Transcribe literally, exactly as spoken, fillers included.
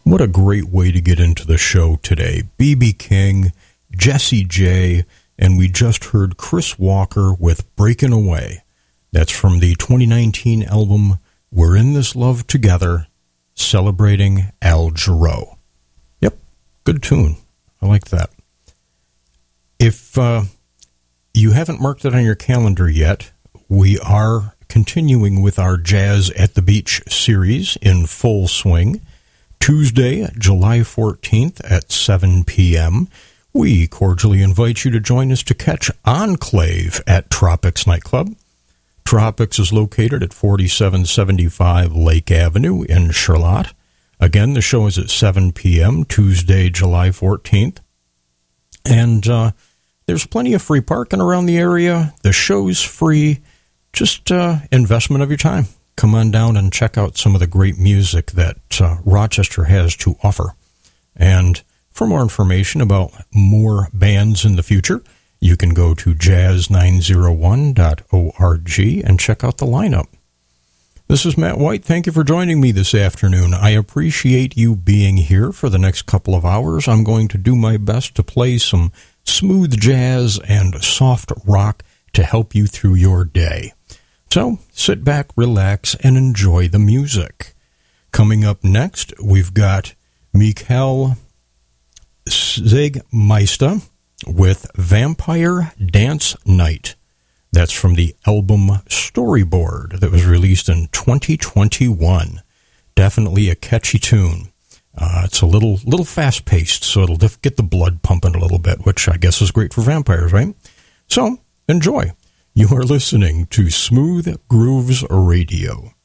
What a great way to get into the show today. B B King, Jessie J, and we just heard Chris Walker with Breaking Away. That's from the twenty nineteen album We're in This Love Together, celebrating Al Jarreau. Yep, good tune. I like that. If uh, you haven't marked it on your calendar yet, we are continuing with our Jazz at the Beach series in full swing. Tuesday, July fourteenth at seven p.m., we cordially invite you to join us to catch Enclave at Tropics Nightclub. Tropics is located at forty-seven seventy-five Lake Avenue in Charlotte. Again, the show is at seven p.m., Tuesday, July fourteenth. And uh, there's plenty of free parking around the area. The show's free. Just uh, investment of your time. Come on down and check out some of the great music that uh, Rochester has to offer. And for more information about more bands in the future, you can go to jazz nine oh one dot org and check out the lineup. This is Matt White. Thank you for joining me this afternoon. I appreciate you being here for the next couple of hours. I'm going to do my best to play some smooth jazz and soft rock to help you through your day. So sit back, relax, and enjoy the music. Coming up next, we've got Michael Zegmeister with Vampire Dance Night. That's from the album Storyboard that was released in twenty twenty-one. Definitely a catchy tune. Uh, it's a little little fast-paced, so it'll get the blood pumping a little bit, which I guess is great for vampires, right? So, enjoy. You are listening to Smooth Grooves Radio.